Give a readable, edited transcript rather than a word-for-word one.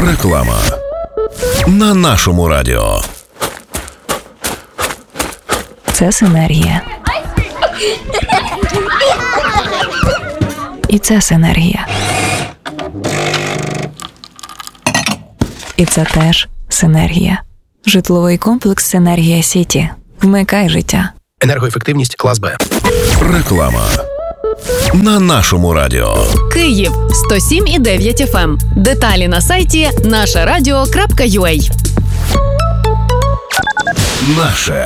Реклама на нашому радіо. Це синергія. І це синергія. І це теж синергія. Житловий комплекс «Синергія Сіті». Вмикай життя. Енергоефективність клас Б. Реклама на нашому радіо. Київ 107,9 FM. Деталі на сайті нашерадіо.ua. Наше